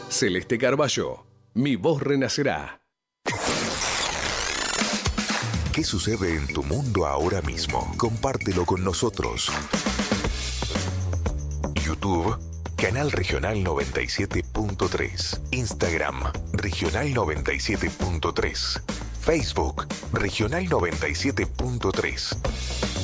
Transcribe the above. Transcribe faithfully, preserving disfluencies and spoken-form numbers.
Celeste Carballo, Mi Voz Renacerá. ¿Qué sucede en tu mundo ahora mismo? Compártelo con nosotros. YouTube, Canal Regional noventa y siete punto tres. Instagram, Regional noventa y siete punto tres. Facebook, Regional noventa y siete punto tres.